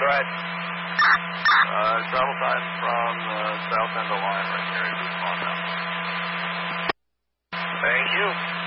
Go ahead. Travel time from south end of line right here. Thank you.